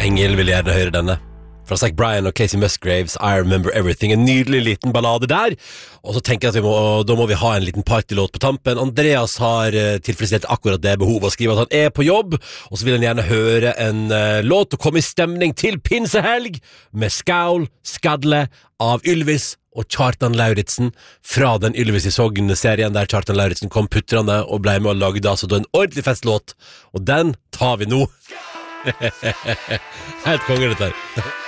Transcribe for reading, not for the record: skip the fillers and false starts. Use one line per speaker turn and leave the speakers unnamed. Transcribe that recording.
Engel vil gjerne høre denne. Fra Zach Bryan og Casey Musgraves, I Remember Everything. En nydelig liten ballade der. Og så tenker jeg at da må vi ha en liten partylåt på tampen. Andreas har tilfredsstilt akkurat det behovet å skrive at han er på jobb, og så vil han gjerne høre en låt og komme i stemning til pinsehelg med Skaul, Skadle av Ylvis og Kjartan Lauritzen fra den Ylvis i Sogn-serien der Kjartan Lauritzen kom putrende og ble med og lagde altså en ordentlig festlåt, og den tar vi nå. Helt konge dette her.